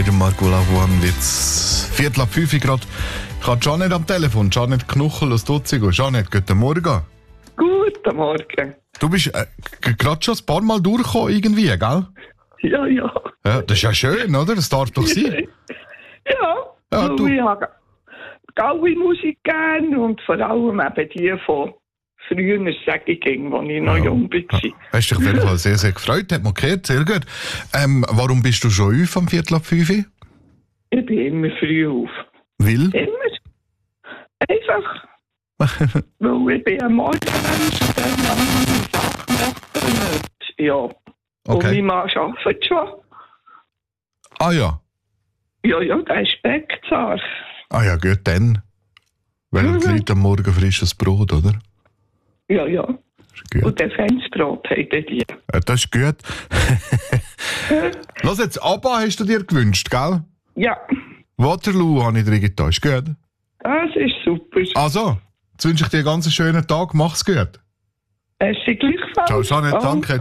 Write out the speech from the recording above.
Mit dem Marco Lavoine wird's 4:45 gerade. Ich habe Janet am Telefon. Janet Knuchel aus Dutzigo. Janet, guten Morgen. Guten Morgen. Du bist gerade schon ein paar Mal durchgekommen irgendwie, gell? Ja. Ja, das ist ja schön, oder? Das darf doch sein. Ja, du. Ich habe Gaui-Musik gern und vor allem eben die von früher, sage ich, als ich noch jung war. Hast dich auf jeden Fall sehr, sehr gefreut. Hat man gehört, sehr gut. Warum bist du schon auf am 4:45? Ich bin immer früh auf. Weil? Immer. Einfach. Weil ich bin ein Morgenmensch, der Sachen macht. Ja. Okay. Und mein Mann arbeitet schon. Ah ja. Ja, der ist Backzar. Ah ja, gut, dann. Weil die Leute am Morgen frisches Brot, oder? Ja. Gut. Und der Fensbrot haben die. Ja, das ist gut. Lass jetzt, ABBA hast du dir gewünscht, gell? Ja, Waterloo habe ich dir getan, ist gut. das ist super. Also, jetzt wünsche ich dir einen ganz schönen Tag, mach's gut. Es ist gleichfalls. Ciao, Janet, danke.